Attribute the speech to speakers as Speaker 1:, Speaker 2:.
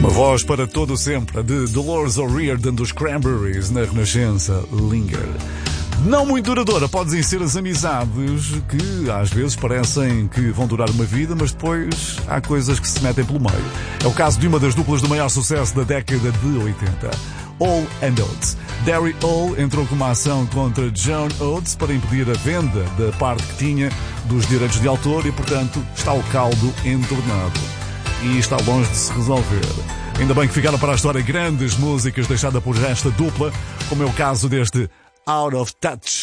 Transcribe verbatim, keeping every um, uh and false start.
Speaker 1: Uma voz para todo sempre, a de Dolores O'Riordan dos Cranberries na Renascença, Linger. Não muito duradoura podem ser as amizades que às vezes parecem que vão durar uma vida, mas depois há coisas que se metem pelo meio. É o caso de uma das duplas do maior sucesso da década de oitenta, Hall and Oates. Derry Hall entrou com uma ação contra John Oates para impedir a venda da parte que tinha dos direitos de autor e, portanto, está o caldo entornado. E está longe de se resolver. Ainda bem que ficaram para a história grandes músicas deixadas por esta dupla, como é o caso deste Out of Touch.